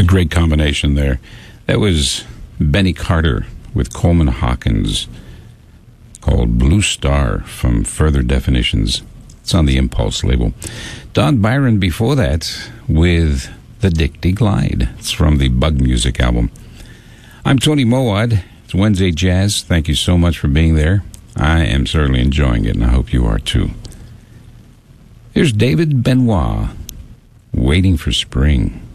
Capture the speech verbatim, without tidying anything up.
Great combination there. That was Benny Carter with Coleman Hawkins, called Blue Star from Further Definitions. It's on the Impulse label. Don Byron before that with The Dicty Glide. It's from the Bug Music album. I'm Tony Mowad. It's Wednesday Jazz. Thank you so much for being there. I am certainly enjoying it, and I hope you are too. Here's David Benoit, Waiting for Spring.